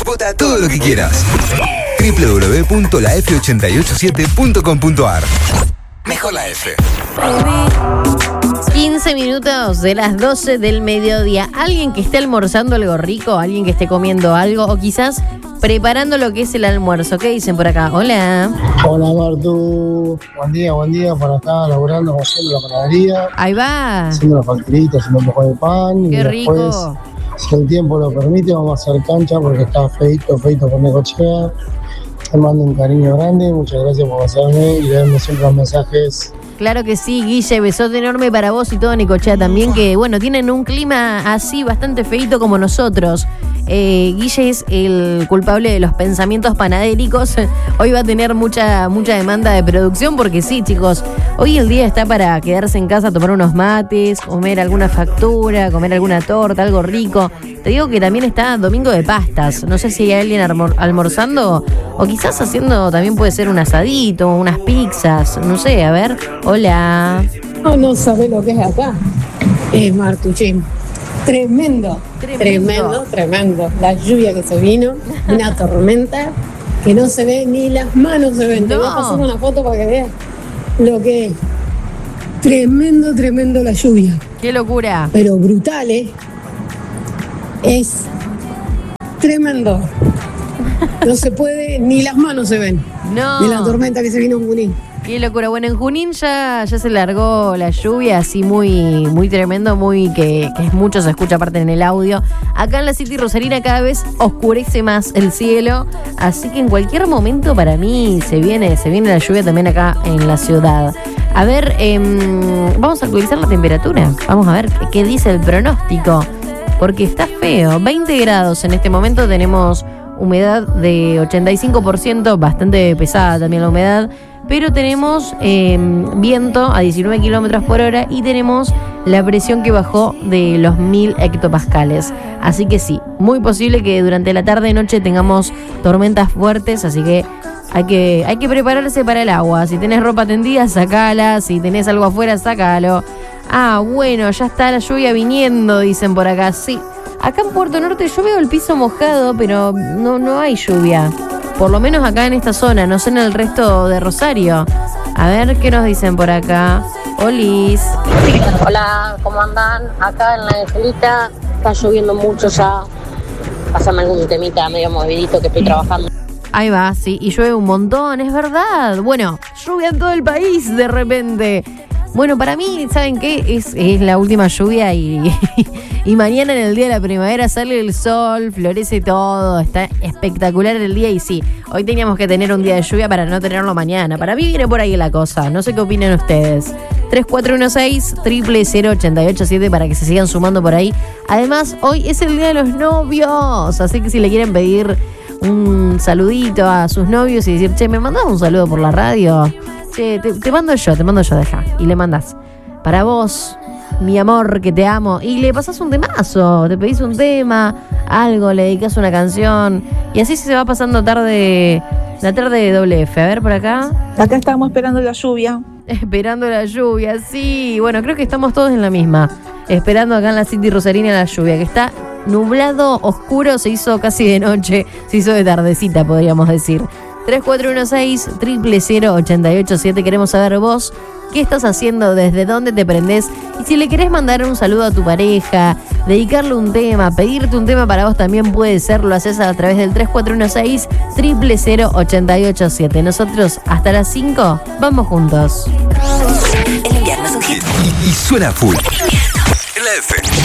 Vota todo lo que quieras. www.laf887.com.ar. Mejor la F. 15 minutos de las 12 del mediodía. Alguien que esté almorzando algo rico, alguien que esté comiendo algo o quizás preparando lo que es el almuerzo. ¿Qué dicen por acá? Hola. Hola Martu, buen día por acá, laburando, haciendo la panadería. Ahí va. Haciendo las facturitas, haciendo un poco de pan. Qué y rico. después, si el tiempo lo permite, vamos a hacer cancha porque está feito con Necochea. Te mando un cariño grande, muchas gracias por pasarme y leerme siempre los mensajes. Claro que sí, Guille, besote enorme para vos y todo Necochea también, que bueno, tienen un clima así bastante feito como nosotros. Guille es el culpable de los pensamientos panadéricos. Hoy va a tener mucha demanda de producción porque sí, chicos, hoy el día está para quedarse en casa, tomar unos mates, comer alguna factura, comer alguna torta, algo rico. Te digo que también está domingo de pastas. No sé si hay alguien almorzando o quizás haciendo, también puede ser un asadito, unas pizzas, no sé, a ver. Hola. No sabe lo que es acá. Martuchín. Tremendo. La lluvia que se vino, una tormenta que no se ve ni las manos se ven. Te voy a pasar una foto para que veas lo que es. Tremendo la lluvia. Qué locura. Pero brutal, ¿eh? Es tremendo. No se puede, ni las manos se ven. No. De la tormenta que se vino en Junín. Qué locura. Bueno, en Junín ya se largó la lluvia, así muy tremendo, que es mucho, se escucha aparte en el audio. Acá en la City Rosarina cada vez oscurece más el cielo, así que en cualquier momento para mí se viene la lluvia también acá en la ciudad. A ver, vamos a actualizar la temperatura. Vamos a ver qué dice el pronóstico, porque está feo. 20 grados en este momento, tenemos humedad de 85%, bastante pesada también la humedad. Pero tenemos viento a 19 kilómetros por hora y tenemos la presión que bajó de los 1000 hectopascales. Así que sí, muy posible que durante la tarde y noche tengamos tormentas fuertes, así que hay que prepararse para el agua. Si tenés ropa tendida, sacala. Si tenés algo afuera, sácalo. Ah, bueno, ya está la lluvia viniendo, dicen por acá. Sí, acá en Puerto Norte yo veo el piso mojado, pero no hay lluvia. Por lo menos acá en esta zona, no sé en el resto de Rosario. A ver qué nos dicen por acá. Olis. Hola, ¿cómo andan? Acá en la Angelita está lloviendo mucho ya. Pásame algún temita medio movidito que estoy trabajando. Ahí va, sí, y llueve un montón, es verdad. Bueno, lluvia en todo el país de repente. Bueno, para mí, ¿saben qué? Es la última lluvia y mañana en el día de la primavera sale el sol, florece todo, está espectacular el día y sí, hoy teníamos que tener un día de lluvia para no tenerlo mañana. Para mí viene por ahí la cosa, no sé qué opinan ustedes. 3416-000887 para que se sigan sumando por ahí. Además, hoy es el día de los novios, así que si le quieren pedir un saludito a sus novios y decir, che, ¿me mandás un saludo por la radio? Che, te mando yo, deja. Y le mandás, para vos, mi amor, que te amo. Y le pasás un temazo, te pedís un tema, algo, le dedicás una canción. Y así se va pasando la tarde de doble F. A ver, por acá. Acá estamos esperando la lluvia. Esperando la lluvia, sí. Bueno, creo que estamos todos en la misma. Esperando acá en la City Rosarina la lluvia, que está nublado, oscuro, se hizo casi de noche, se hizo de tardecita, podríamos decir. 3416-000887. Queremos saber vos qué estás haciendo, desde dónde te prendés. Y si le querés mandar un saludo a tu pareja, dedicarle un tema, pedirte un tema para vos también puede ser. Lo haces a través del 3416-000887. Nosotros hasta las 5 vamos juntos. El invierno es un hit. Y suena full. En la F.